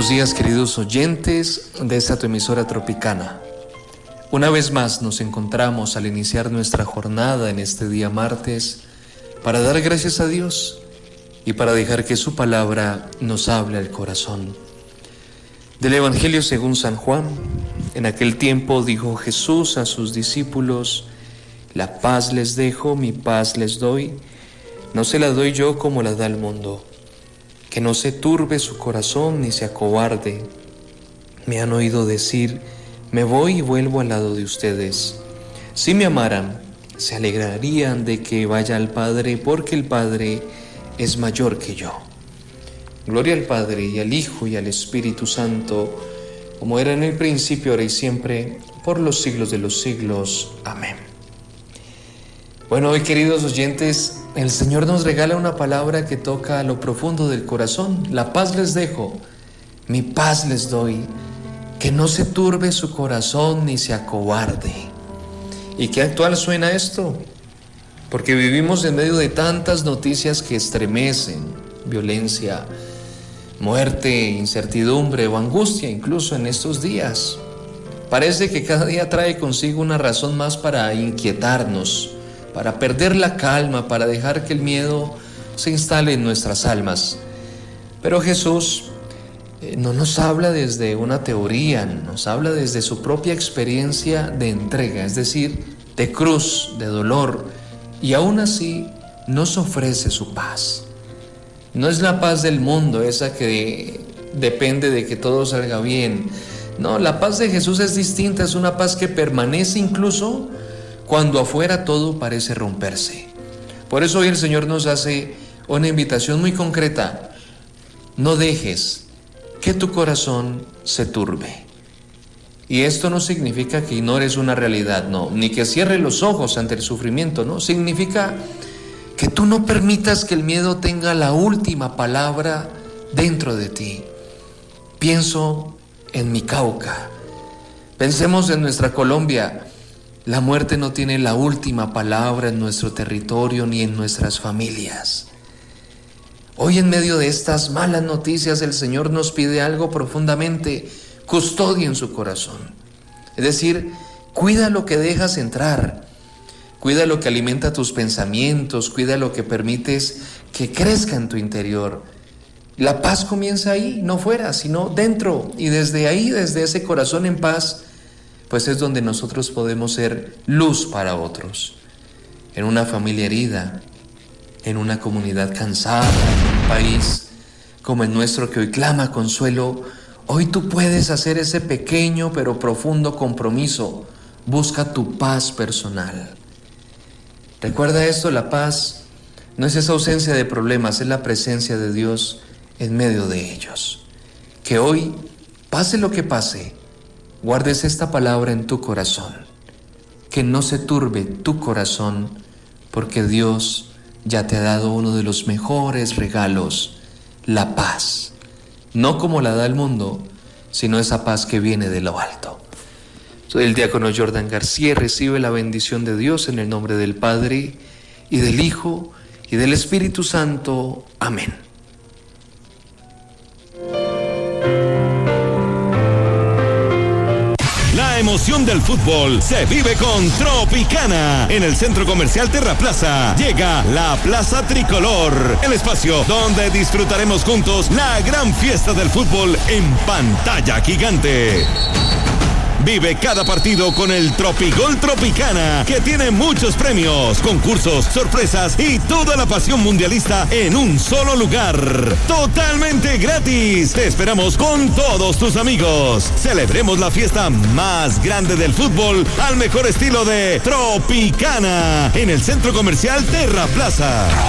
Buenos días, queridos oyentes de esta tu emisora Tropicana. Una vez más nos encontramos al iniciar nuestra jornada en este día martes para dar gracias a Dios y para dejar que su palabra nos hable al corazón. Del Evangelio según San Juan, en aquel tiempo dijo Jesús a sus discípulos: la paz les dejo, mi paz les doy, no se la doy yo como la da el mundo. Que no se turbe su corazón ni se acobarde. Me han oído decir, me voy y vuelvo al lado de ustedes. Si me amaran, se alegrarían de que vaya al Padre, porque el Padre es mayor que yo. Gloria al Padre y al Hijo y al Espíritu Santo, como era en el principio, ahora y siempre, por los siglos de los siglos. Amén. Bueno, hoy, queridos oyentes, el Señor nos regala una palabra que toca a lo profundo del corazón. La paz les dejo, mi paz les doy, que no se turbe su corazón ni se acobarde. ¿Y qué actual suena esto? Porque vivimos en medio de tantas noticias que estremecen: violencia, muerte, incertidumbre o angustia, incluso en estos días. Parece que cada día trae consigo una razón más para inquietarnos, para perder la calma, para dejar que el miedo se instale en nuestras almas. Pero Jesús no nos habla desde una teoría, nos habla desde su propia experiencia de entrega, es decir, de cruz, de dolor, y aún así nos ofrece su paz. No es la paz del mundo, esa que depende de que todo salga bien. No, la paz de Jesús es distinta, es una paz que permanece incluso cuando afuera todo parece romperse. Por eso hoy el Señor nos hace una invitación muy concreta: no dejes que tu corazón se turbe. Y esto no significa que ignores una realidad, no, ni que cierres los ojos ante el sufrimiento, no, significa que tú no permitas que el miedo tenga la última palabra dentro de ti. Pienso en mi Cauca, pensemos en nuestra Colombia. La muerte no tiene la última palabra en nuestro territorio ni en nuestras familias. Hoy, en medio de estas malas noticias, el Señor nos pide algo profundamente: custodia en su corazón. Es decir, cuida lo que dejas entrar, cuida lo que alimenta tus pensamientos, cuida lo que permites que crezca en tu interior. La paz comienza ahí, no fuera, sino dentro, y desde ahí, desde ese corazón en paz, pues es donde nosotros podemos ser luz para otros. En una familia herida, en una comunidad cansada, en un país como el nuestro que hoy clama consuelo, hoy tú puedes hacer ese pequeño pero profundo compromiso: busca tu paz personal. Recuerda esto: la paz no es esa ausencia de problemas, es la presencia de Dios en medio de ellos. Que hoy, pase lo que pase, guardes esta palabra en tu corazón, que no se turbe tu corazón, porque Dios ya te ha dado uno de los mejores regalos: la paz. No como la da el mundo, sino esa paz que viene de lo alto. Soy el diácono Jordan García. Recibe la bendición de Dios en el nombre del Padre, y del Hijo, y del Espíritu Santo. Amén. La emoción del fútbol se vive con Tropicana. En el Centro Comercial Terra Plaza llega la Plaza Tricolor, el espacio donde disfrutaremos juntos la gran fiesta del fútbol en pantalla gigante. Vive cada partido con el Tropigol Tropicana, que tiene muchos premios, concursos, sorpresas y toda la pasión mundialista en un solo lugar. Totalmente gratis. Te esperamos con todos tus amigos. Celebremos la fiesta más grande del fútbol al mejor estilo de Tropicana en el Centro Comercial Terra Plaza.